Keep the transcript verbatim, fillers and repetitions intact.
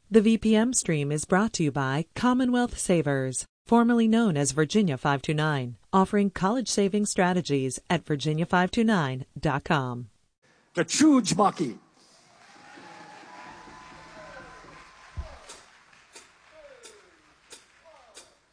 The V P M stream is brought to you by Commonwealth Savers, formerly known as Virginia five two nine, offering college saving strategies at virginia five two nine dot com. The Chuj Maki